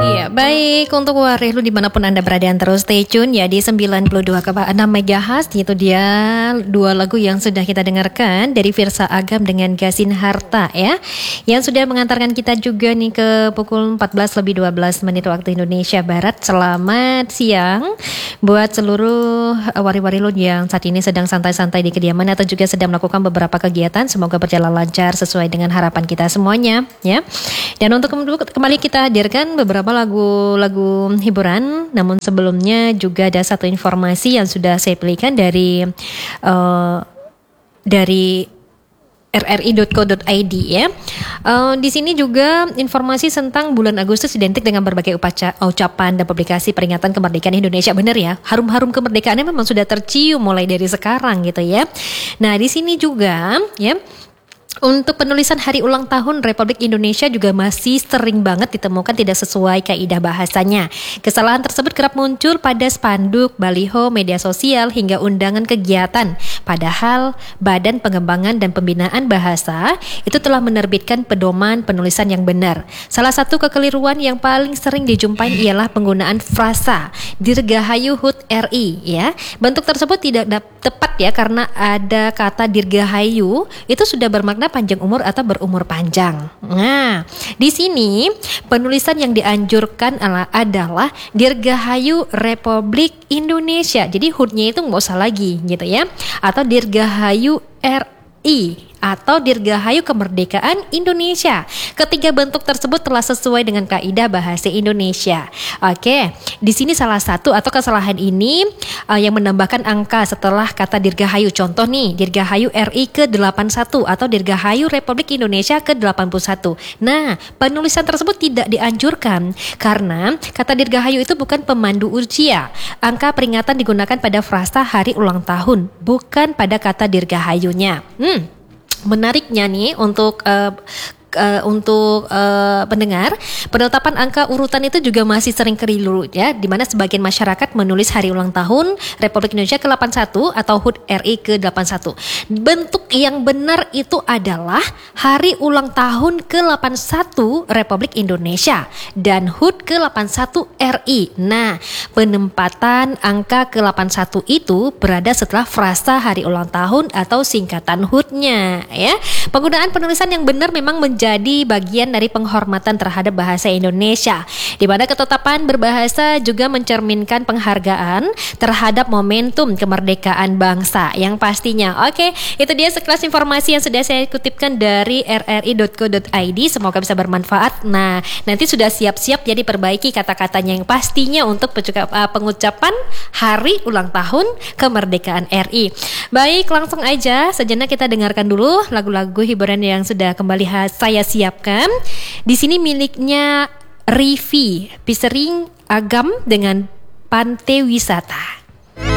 Iya, baik untuk Warih lu dimanapun Anda berada yang terus stay tune ya di 92,6 MHz. Itu dia dua lagu yang sudah kita dengarkan dari Firsa Agam dengan Gasin Harta ya, yang sudah mengantarkan kita juga nih ke pukul 14 lebih 12 menit waktu Indonesia Barat. Selamat siang buat seluruh wari-wari lu yang saat ini sedang santai-santai di kediaman atau juga sedang melakukan beberapa kegiatan. Semoga berjalan lancar sesuai dengan harapan kita semuanya ya. Dan untuk kembali kita hadirkan beberapa lagu-lagu hiburan. Namun sebelumnya juga ada satu informasi yang sudah saya pilihkan dari rri.co.id ya. Di sini juga informasi tentang bulan Agustus identik dengan berbagai ucapan dan publikasi peringatan kemerdekaan Indonesia. Benar ya, harum-harum kemerdekaannya memang sudah tercium mulai dari sekarang gitu ya. Nah di sini juga ya, untuk penulisan hari ulang tahun Republik Indonesia juga masih sering banget ditemukan tidak sesuai kaidah bahasanya. Kesalahan tersebut kerap muncul pada spanduk, baliho, media sosial, hingga undangan kegiatan. Padahal Badan Pengembangan dan Pembinaan Bahasa itu telah menerbitkan pedoman penulisan yang benar. Salah satu kekeliruan yang paling sering dijumpai ialah penggunaan frasa Dirgahayu HUT RI ya. Bentuk tersebut tidak tepat ya, karena ada kata Dirgahayu itu sudah bermakna panjang umur atau berumur panjang. Nah, di sini penulisan yang dianjurkan adalah Dirgahayu Republik Indonesia. Jadi HUT-nya itu nggak usah lagi gitu ya. Atau Dirgahayu RI atau Dirgahayu Kemerdekaan Indonesia. Ketiga bentuk tersebut telah sesuai dengan kaidah bahasa Indonesia. Oke, di sini salah satu atau kesalahan ini yang menambahkan angka setelah kata Dirgahayu. Contoh nih, Dirgahayu RI ke-81 atau Dirgahayu Republik Indonesia ke-81. Nah, penulisan tersebut tidak dianjurkan karena kata Dirgahayu itu bukan pemandu usia. Angka peringatan digunakan pada frasa hari ulang tahun, bukan pada kata Dirgahayunya. Menariknya nih untuk pendengar, penetapan angka urutan itu juga masih sering keliru ya, di mana sebagian masyarakat menulis hari ulang tahun Republik Indonesia ke-81 atau HUT RI ke-81. Bentuk yang benar itu adalah hari ulang tahun ke-81 Republik Indonesia dan HUT ke-81 RI. Nah, penempatan angka ke-81 itu berada setelah frasa hari ulang tahun atau singkatan HUT-nya ya. Penggunaan penulisan yang benar memang jadi bagian dari penghormatan terhadap bahasa Indonesia, di mana ketetapan berbahasa juga mencerminkan penghargaan terhadap momentum kemerdekaan bangsa yang pastinya. Oke, itu dia sekelas informasi yang sudah saya kutipkan dari rri.co.id. Semoga bisa bermanfaat. Nah, nanti sudah siap-siap jadi perbaiki kata-katanya yang pastinya untuk pengucapan hari ulang tahun kemerdekaan RI. Baik, langsung aja sejenak kita dengarkan dulu lagu-lagu hiburan yang sudah kembali saya siapkan. Di sini miliknya Rivi featuring Agam dengan Pantai Wisata.